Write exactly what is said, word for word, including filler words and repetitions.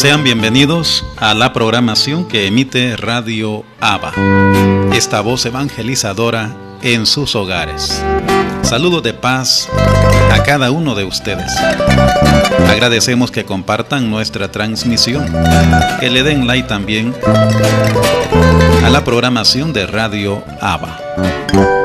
Sean bienvenidos a la programación que emite Radio Abba, esta voz evangelizadora en sus hogares. Saludos de paz a cada uno de ustedes. Agradecemos que compartan nuestra transmisión, que le den like también a la programación de Radio Abba.